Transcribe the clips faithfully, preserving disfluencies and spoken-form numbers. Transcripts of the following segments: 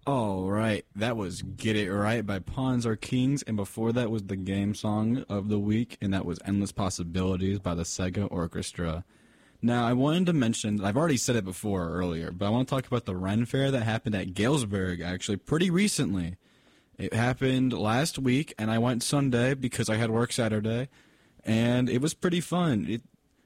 All right, that was "Get It Right" by Pawns Are Kings, and before that was the game song of the week, and that was "Endless Possibilities" by the Sega Orchestra. Now, I wanted to mention, I've already said it before earlier, but I want to talk about the Ren Fair that happened at Galesburg, actually, pretty recently. It happened last week, and I went Sunday because I had work Saturday, and it was pretty fun. It,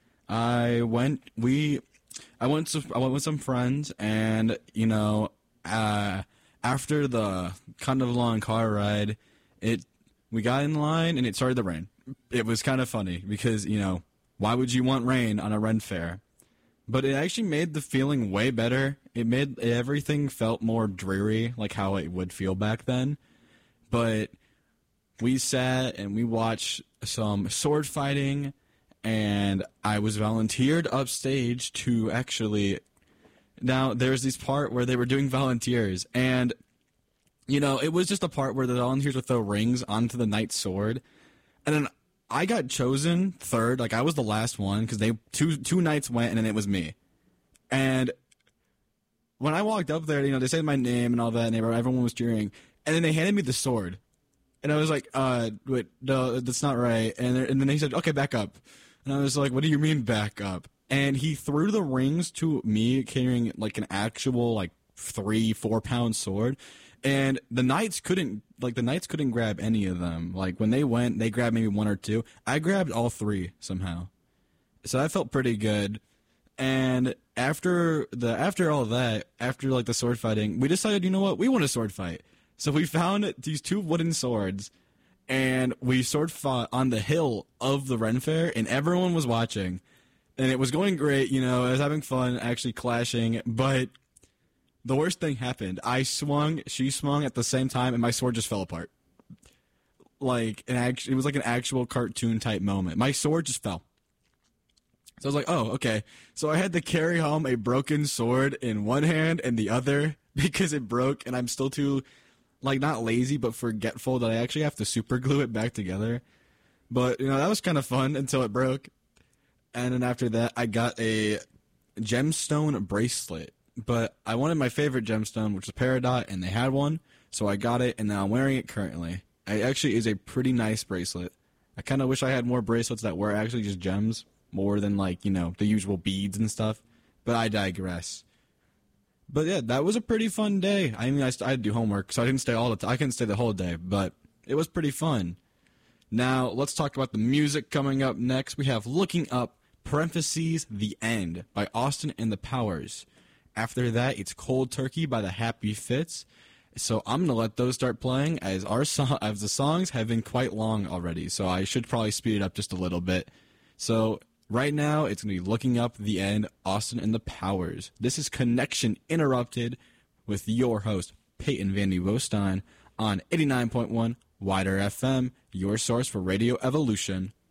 I went, we, I went, to, I went with some friends, and, you know, uh, after the kind of long car ride, it we got in line and it started to rain. It was kind of funny because, you know, why would you want rain on a Ren Fair? But it actually made the feeling way better. It made everything felt more dreary, like how it would feel back then. But we sat and we watched some sword fighting, and I was volunteered upstage to actually... Now, there's this part where they were doing volunteers, and, you know, it was just a part where the volunteers would throw rings onto the knight's sword, and then I got chosen third, like, I was the last one, because they two two knights went, and then it was me. And when I walked up there, you know, they said my name and all that, and everyone was cheering, and then they handed me the sword, and I was like, uh, wait, no, that's not right, and, and then they said, okay, back up, and I was like, what do you mean back up? And he threw the rings to me carrying like an actual like three, four pound sword. And the knights couldn't, like the knights couldn't grab any of them. Like when they went, they grabbed maybe one or two. I grabbed all three somehow. So that felt pretty good. And after the, after all that, after like the sword fighting, we decided, you know what? We want a sword fight. So we found these two wooden swords and we sword fought on the hill of the Ren Fair, and everyone was watching. And it was going great, you know, I was having fun actually clashing, but the worst thing happened. I swung, she swung at the same time, and my sword just fell apart. Like, an act- it was like an actual cartoon type moment. My sword just fell. So I was like, oh, okay. So I had to carry home a broken sword in one hand and the other because it broke, and I'm still too, like, not lazy, but forgetful that I actually have to super glue it back together. But, you know, that was kind of fun until it broke. And then after that, I got a gemstone bracelet. But I wanted my favorite gemstone, which is Peridot, and they had one. So I got it, and now I'm wearing it currently. It actually is a pretty nice bracelet. I kind of wish I had more bracelets that were actually just gems, more than, like, you know, the usual beads and stuff. But I digress. But yeah, that was a pretty fun day. I mean, I, I had to do homework, so I didn't stay all the time. I couldn't stay the whole day, but it was pretty fun. Now, let's talk about the music coming up next. We have Looking Up, parentheses, The End by Austin and the Powers. After that, it's Cold Turkey by the Happy Fits. So I'm going to let those start playing as our so- as the songs have been quite long already. So I should probably speed it up just a little bit. So right now, it's going to be Looking Up, The End, Austin and the Powers. This is Connection Interrupted with your host, Peyton Vandy Wostein, on eighty-nine point one Wider F M, your source for Radio Evolution.